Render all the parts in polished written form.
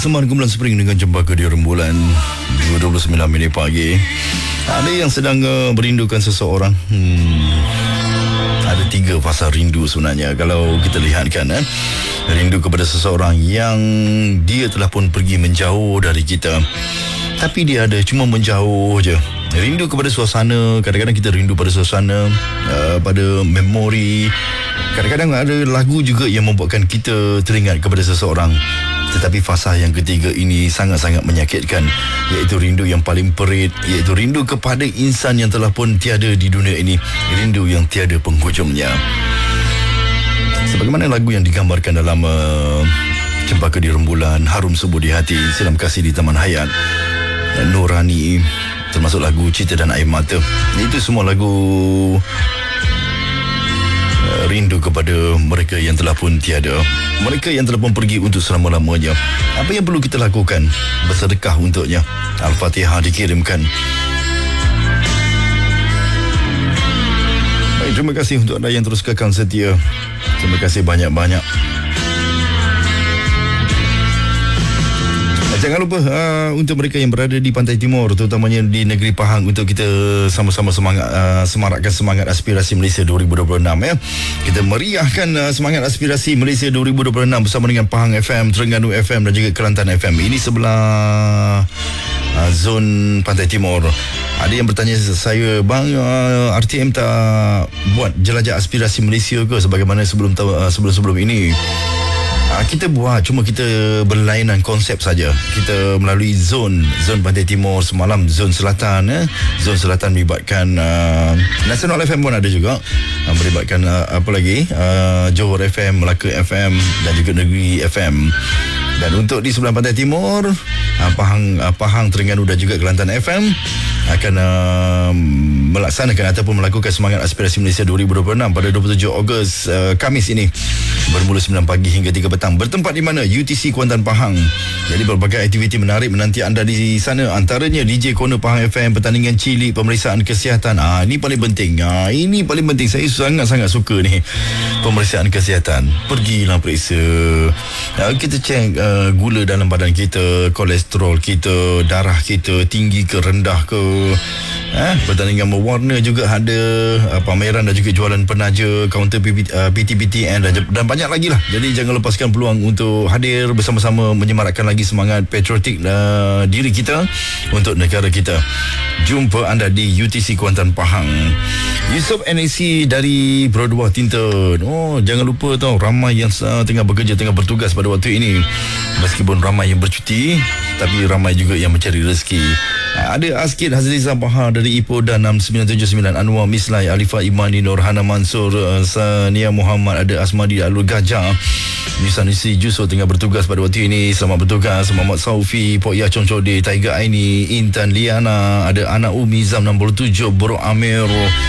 Bersamaan Kumpulan Spring dengan Cempaka di Rembulan 2:29 pagi. Ada yang sedang merindukan seseorang. Ada 3 fasa rindu sebenarnya. Kalau kita lihat kan, rindu kepada seseorang yang dia telah pun pergi menjauh dari kita, tapi dia ada, cuma menjauh je. Rindu kepada suasana. Kadang-kadang kita rindu pada suasana, pada memori. Kadang-kadang ada lagu juga yang membuatkan kita teringat kepada seseorang. Tetapi fasa yang ketiga ini sangat-sangat menyakitkan, iaitu rindu yang paling perit, iaitu rindu kepada insan yang telah pun tiada di dunia ini. Rindu yang tiada penghujungnya. Sebagaimana lagu yang digambarkan dalam Cempaka di Rembulan, Harum Subuh di Hati, Silam Kasih di Taman Hayat, Nurani, termasuk lagu Cinta dan Air Mata. Itu semua lagu rindu kepada mereka yang telah pun tiada, mereka yang telah pun pergi untuk selama-lamanya. Apa yang perlu kita lakukan? Bersedekah untuknya. Al-Fatihah dikirimkan. Baik, terima kasih untuk anda yang terus kekal setia. Terima kasih banyak-banyak. Jangan lupa untuk mereka yang berada di Pantai Timur, terutamanya di negeri Pahang, untuk kita sama-sama semarakkan semangat aspirasi Malaysia 2026 ya. Kita meriahkan semangat aspirasi Malaysia 2026 bersama dengan Pahang FM, Terengganu FM dan juga Kelantan FM. Ini sebelah zon Pantai Timur. Ada yang bertanya saya, bang, RTM tak buat jelajah aspirasi Malaysia ke sebagaimana sebelum ini? Kita buat, cuma kita berlainan konsep saja. Kita melalui zon Pantai Timur, semalam zon Selatan. Zon Selatan melibatkan Nasional FM pun ada juga, melibatkan apa lagi, Johor FM, Melaka FM dan juga Negeri FM. Dan untuk di sebelah Pantai Timur, Pahang, Terengganu dan juga Kelantan FM akan melaksanakan ataupun melakukan semangat aspirasi Malaysia 2026 pada 27 Ogos, Khamis ini, bermula 9 pagi hingga 3 petang. Bertempat di mana? UTC Kuantan Pahang. Jadi berbagai aktiviti menarik menanti anda di sana. Antaranya DJ Corner Pahang FM, pertandingan cilik, pemeriksaan kesihatan. Ini paling penting. Ini paling penting. Saya sangat-sangat suka ni, pemeriksaan kesihatan. Pergilah periksa. Kita cek gula dalam badan kita, kolesterol kita, darah kita tinggi ke rendah ke. Pertandingan mewarna juga ada, pameran dan juga jualan penaja, kaunter PTPTN dan banyak lagi lah. Jadi jangan lepaskan peluang untuk hadir bersama-sama menyemarakkan lagi semangat patriotik diri kita untuk negara kita. Jumpa anda di UTC Kuantan Pahang. Yusof NAC dari Brodua Tinton. Jangan lupa tau, ramai yang tengah bekerja, tengah bertugas pada waktu ini. Meskipun ramai yang bercuti, tapi ramai juga yang mencari rezeki. Ada Askid Hazrizah Bahar dari Ipoh dan 6979, Anwar Mislai, Alifah Imani, Nurhana Mansur, Sania Muhammad, ada Asmadi Alul Gajah, Nisanisi Juso tengah bertugas pada waktu ini. Selamat bertugas. Muhammad Saufi, Pok Ya Concode, Taiga Aini, Intan Liana, ada anak Umi Zam 67, Bro Amir.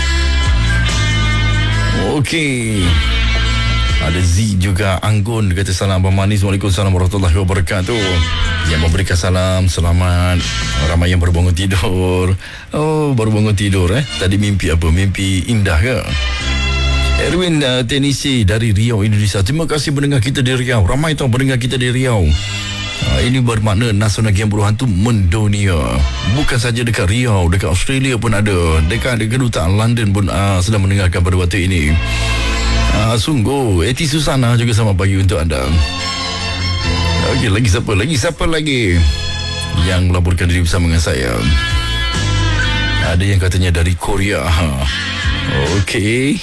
Okey. Ada Z juga, Anggun kata salam Abang Manis. Waalaikumsalam warahmatullahi wabarakatuh. Yang memberikan salam selamat. Ramai yang baru bangun tidur. Baru bangun tidur Tadi mimpi apa? Mimpi indah ke? Erwin Tenisi dari Riau, Indonesia. Terima kasih mendengar kita di Riau. Ramai tau mendengar kita di Riau. Ini bermakna Nasional Game Bulu Hantu mendunia. Bukan saja dekat Riau, dekat Australia pun ada. Dekat kedutaan London pun sedang mendengarkan pada waktu ini. Sungguh, Eti Susana juga selamat pagi untuk anda. Okey, siapa lagi yang melaporkan diri bersama dengan saya? Ada yang katanya dari Korea. Okey.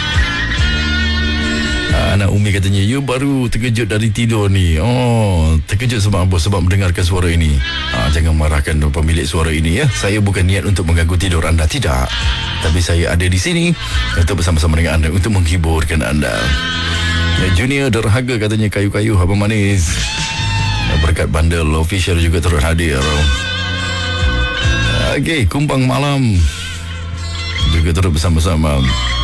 Anak Umi katanya, you baru terkejut dari tidur ni. Terkejut sebab apa? Sebab mendengarkan suara ini. Jangan marahkan pemilik suara ini ya. Saya bukan niat untuk mengganggu tidur anda, tidak. Tapi saya ada di sini untuk bersama-sama dengan anda, untuk menghiburkan anda. Junior derhaga katanya, kayu-kayu Abang Manis. Berkat bundle official juga turut hadir. Okey, Kumpang Malam juga turut bersama-sama.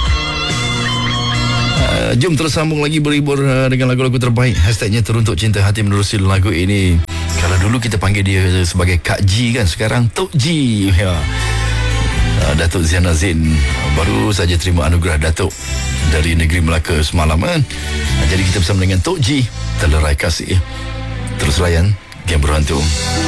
Jom terus sambung lagi berhibur dengan lagu-lagu terbaik. Hashtagnya teruntuk cinta hati menerusi lagu ini. Kalau dulu kita panggil dia sebagai Kak G kan, sekarang Tok G ya. Datuk Ziana Zain baru saja terima anugerah Datuk dari negeri Melaka semalam kan. Jadi kita bersama dengan Tok G, Telerai Kasih. Terus layan yang berhantu.